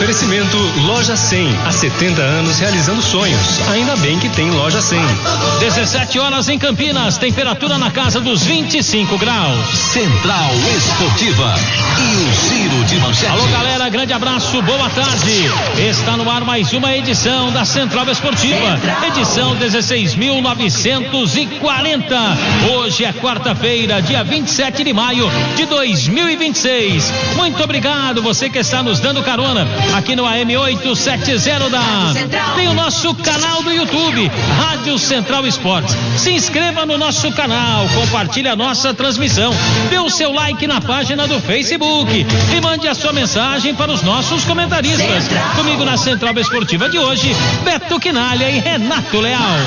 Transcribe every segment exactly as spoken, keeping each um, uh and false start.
Oferecimento Loja cem, há setenta anos realizando sonhos. Ainda bem que tem Loja cem. dezessete horas em Campinas, temperatura na casa dos vinte e cinco graus. Central Esportiva e o Giro de Manchete. Alô galera, grande abraço, boa tarde. Está no ar mais uma edição da Central Esportiva, edição dezesseis mil novecentos e quarenta. Hoje é quarta-feira, dia vinte e sete de maio de dois mil e vinte e seis. Muito obrigado você que está nos dando carona aqui no A M oitocentos e setenta da. Tem o nosso canal do YouTube, Rádio Central Esportes. Se inscreva no nosso canal, compartilhe a nossa transmissão, dê o seu like na página do Facebook e mande a sua mensagem para os nossos comentaristas. Comigo na Central Esportiva de hoje, Beto Quinalha e Renato Leal.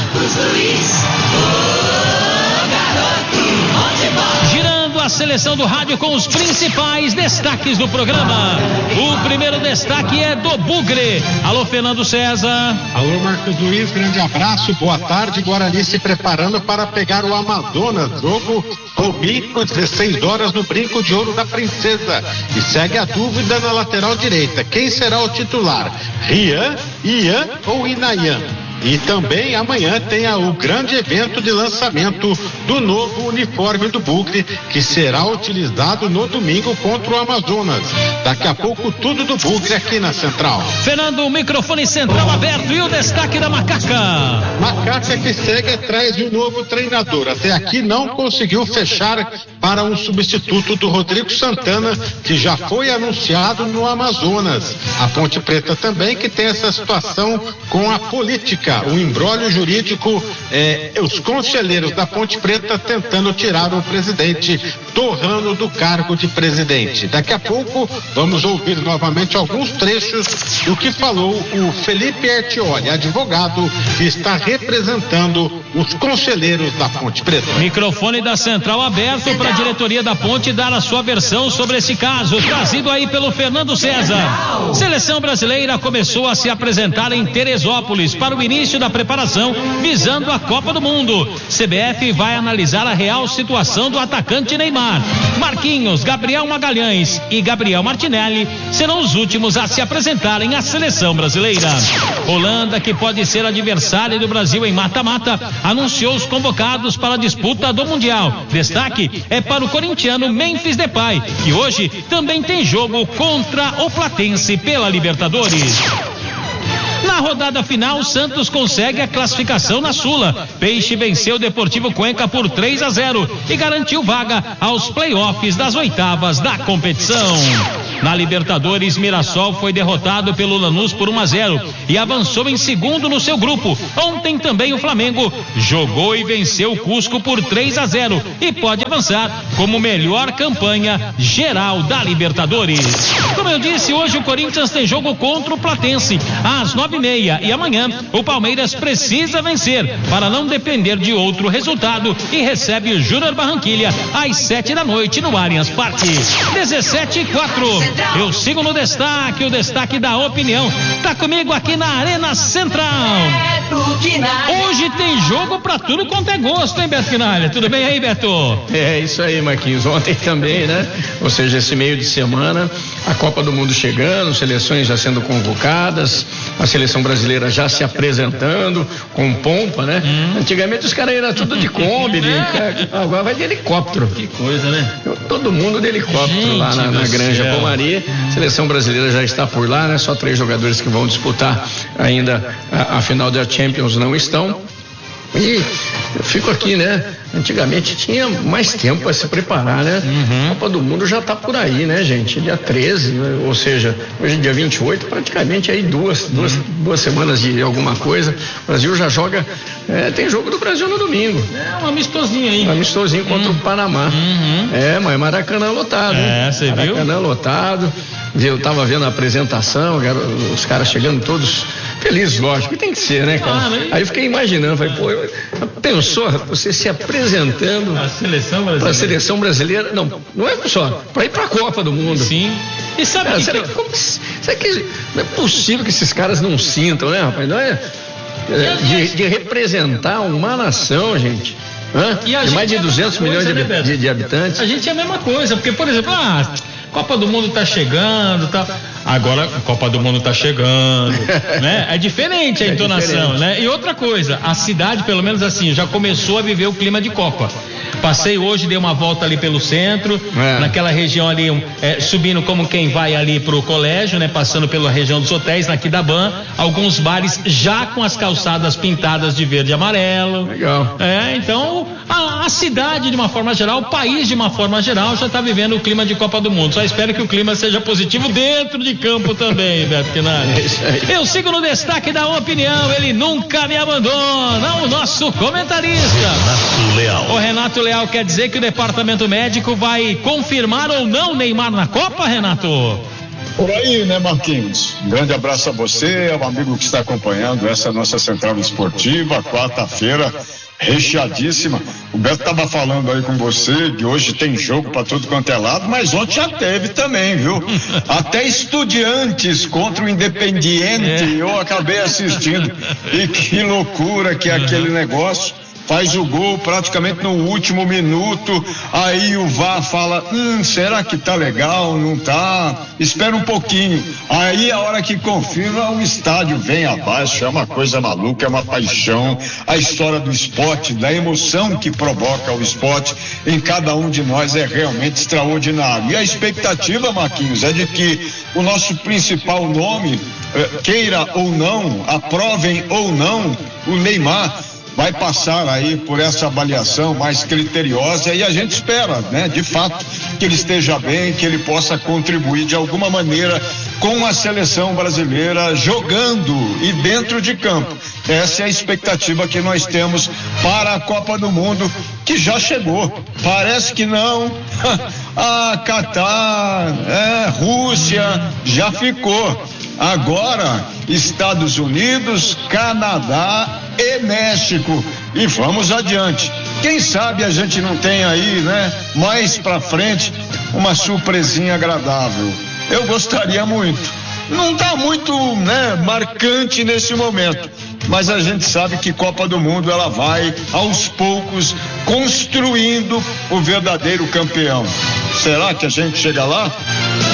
Girando a seleção do rádio com os principais destaques do programa. O primeiro destaque é do Bugre. Alô, Fernando César. Alô, Marcos Luiz, grande abraço, boa tarde. Guarani se preparando para pegar o Amazonas. Jogo domingo, dezesseis horas, no Brinco de Ouro da Princesa. E segue a dúvida na lateral direita: quem será o titular? Rian, Ian ou Inayan? E também amanhã tem a, o grande evento de lançamento do novo uniforme do Bugre, que será utilizado no domingo contra o Amazonas. Daqui a pouco tudo do Bugre aqui na Central. Fernando, o microfone central aberto e o destaque da Macaca. Macaca que segue atrás de um novo treinador. Até aqui não conseguiu fechar para um substituto do Rodrigo Santana, que já foi anunciado no Amazonas. A Ponte Preta também, que tem essa situação com a política. O imbróglio jurídico, eh, os conselheiros da Ponte Preta tentando tirar o presidente Torrano do cargo de presidente. Daqui a pouco vamos ouvir novamente alguns trechos do que falou o Felipe Artioli, advogado que está representando os conselheiros da Ponte Preta. Microfone da Central aberto para a diretoria da Ponte dar a sua versão sobre esse caso, trazido aí pelo Fernando César. Seleção brasileira começou a se apresentar em Teresópolis para o início da preparação visando a Copa do Mundo. C B F vai analisar a real situação do atacante Neymar. Marquinhos, Gabriel Magalhães e Gabriel Martinelli serão os últimos a se apresentarem à seleção brasileira. Holanda, que pode ser adversária do Brasil em mata-mata, anunciou os convocados para a disputa do Mundial. Destaque é para o corintiano Memphis Depay, que hoje também tem jogo contra o Platense pela Libertadores. Na rodada final, o Santos consegue a classificação na Sula. Peixe venceu o Deportivo Cuenca por três a zero e garantiu vaga aos playoffs das oitavas da competição. Na Libertadores, Mirassol foi derrotado pelo Lanús por um a zero e avançou em segundo no seu grupo. Ontem também o Flamengo jogou e venceu o Cusco por três a zero e pode avançar como melhor campanha geral da Libertadores. Como eu disse, hoje o Corinthians tem jogo contra o Platense às nove e meia e amanhã o Palmeiras precisa vencer para não depender de outro resultado e recebe o Júnior Barranquilha às sete da noite no Allianz Parque. dezessete e quatro. Eu sigo no destaque, o destaque da opinião. Tá comigo aqui na Arena Central. Hoje tem jogo pra tudo quanto é gosto, hein, Beto Quinalha? Tudo bem aí, Beto? É isso aí, Marquinhos. Ontem também, né? Ou seja, esse meio de semana, a Copa do Mundo chegando, seleções já sendo convocadas, a seleção brasileira já se apresentando com pompa, né? Hum. Antigamente os caras eram tudo de Kombi, de... agora vai de helicóptero. Que coisa, né? Todo mundo de helicóptero. Gente, lá na, na Granja Pomari. Seleção brasileira já está por lá, né? Só três jogadores que vão disputar ainda a, a final da Champions não estão. E eu fico aqui, né? Antigamente tinha mais tempo para se preparar, né? Uhum. A Copa do Mundo já está por aí, né, gente? Dia treze, ou seja, hoje dia vinte e oito, praticamente aí duas, uhum. duas, duas semanas de alguma coisa. O Brasil já joga, é, tem jogo do Brasil no domingo. É, um amistosinho aí. Um amistosinho contra uhum. o Panamá. Uhum. É, mas Maracanã lotado. É, você viu? Maracanã lotado. Eu tava vendo a apresentação, os caras chegando todos felizes, lógico, que tem que ser, né, cara? Ah, aí eu fiquei imaginando, falei, pô, pensou, você se apresentando a seleção brasileira. Pra seleção brasileira, não, não é só, pra ir pra Copa do Mundo. Sim. E sabe cara, que será, que, como, será que não é possível que esses caras não sintam, né, rapaz? Não é, é de, de representar uma nação, gente. Hã? De mais de duzentos milhões de, de, de habitantes. A gente é a mesma coisa, porque, por exemplo, ah, Copa do Mundo tá chegando, tá. Agora a Copa do Mundo tá chegando, né? É diferente a é entonação, diferente. né? E outra coisa, a cidade, pelo menos assim, já começou a viver o clima de Copa. Passei hoje, dei uma volta ali pelo centro, é. naquela região ali, é, subindo como quem vai ali pro colégio, né? Passando pela região dos hotéis, na Quidaban, alguns bares já com as calçadas pintadas de verde e amarelo. Legal. É, então a, a cidade de uma forma geral, o país de uma forma geral já tá vivendo o clima de Copa do Mundo. Só espero que o clima seja positivo dentro de campo também, Beto Quinari. Eu sigo no destaque da opinião, ele nunca me abandona, o nosso comentarista. Renato Leal. O Renato Leal quer dizer que o departamento médico vai confirmar ou não Neymar na Copa, Renato? Por aí, né, Marquinhos? Um grande abraço a você, ao amigo que está acompanhando essa nossa central esportiva, quarta-feira recheadíssima. O Beto estava falando aí com você de hoje tem jogo para tudo quanto é lado, mas ontem já teve também, viu? Até Estudiantes contra o Independiente, é. eu acabei assistindo. E que loucura que é aquele negócio. Faz o gol praticamente no último minuto, aí o V A R fala, hum, será que tá legal? Não tá? Espera um pouquinho. Aí a hora que confirma, o estádio vem abaixo, é uma coisa maluca, é uma paixão. A história do esporte, da emoção que provoca o esporte em cada um de nós é realmente extraordinário. E a expectativa, Marquinhos, é de que o nosso principal nome, queira ou não, aprovem ou não, o Neymar, vai passar aí por essa avaliação mais criteriosa e a gente espera, né, de fato, que ele esteja bem, que ele possa contribuir de alguma maneira com a seleção brasileira jogando e dentro de campo. Essa é a expectativa que nós temos para a Copa do Mundo, que já chegou. Parece que não. A Catar, é, Rússia, já ficou. Agora, Estados Unidos, Canadá e México. E vamos adiante. Quem sabe a gente não tem aí, né, mais pra frente, uma surpresinha agradável. Eu gostaria muito. Não tá muito, né, marcante nesse momento. Mas a gente sabe que Copa do Mundo ela vai, aos poucos, construindo o verdadeiro campeão. Será que a gente chega lá?